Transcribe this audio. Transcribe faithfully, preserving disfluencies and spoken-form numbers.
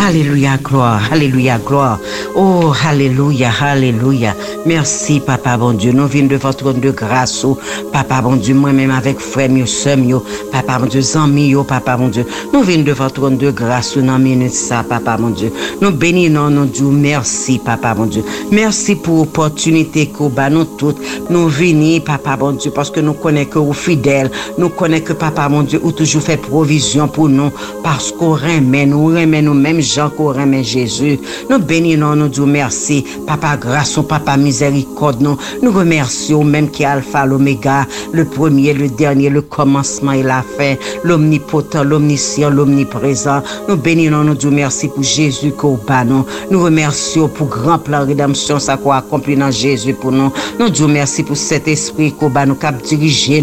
Alléluia, gloire, alléluia, gloire. Oh, alléluia, alléluia. Merci, Papa, bon Dieu. Nous venons devant ton trône de grâce, oh, Papa, bon Dieu, moi-même avec frère, mieux, sœur, mieux, Papa, bon Dieu, amis, oh, Papa, bon Dieu. Nous venons devant ton trône de grâce, oh, dans minute ça, Papa, bon Dieu. Nous bénissons, nous disons merci, Papa, bon Dieu. Merci pour l'opportunité que bah, nous toutes, nous venons, Papa, bon Dieu, parce que nous connaissons que vous fidèles, nous connaissons que, Papa, bon Dieu, vous toujours fait provision pour nous, parce qu'on remet, nous remet nous-mêmes, Jean, qu'on remet Jésus. Nous bénissons, nous disons merci, Papa, grâce au Papa, miséricorde, nous, nous remercions, même qui est Alpha, l'Oméga, le premier, le dernier, le commencement et la fin, l'omnipotent, l'omniscient, l'omniprésent. Nous bénissons, nous disons merci pour Jésus qu'on bat nous. Nous remercions pour grand plan rédemption, ça qu'on accompli dans Jésus pour nous. Nous disons merci pour cet esprit qu'on bat nous, cap dirigé